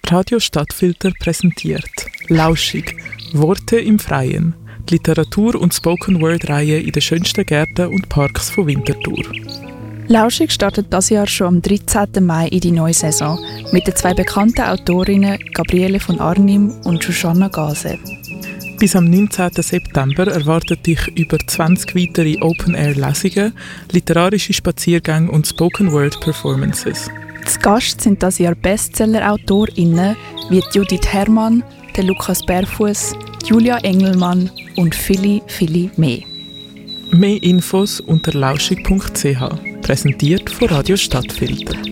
Radio Stadtfilter präsentiert «Lauschig – Worte im Freien», die Literatur- und Spoken-Word-Reihe in den schönsten Gärten und Parks von Winterthur. «Lauschig» startet dieses Jahr schon am 13. Mai in die neue Saison mit den 2 bekannten Autorinnen Gabriele von Arnim und Shoshana Gase. Bis am 19. September erwartet dich über 20 weitere Open-Air-Lesungen, literarische Spaziergänge und Spoken-Word-Performances. Zu Gast sind dieses Jahr Bestseller-AutorInnen wie Judith Herrmann, der Lukas Berfuss, Julia Engelmann und viele mehr. Mehr Infos unter lauschig.ch, präsentiert von Radio Stadtfilter.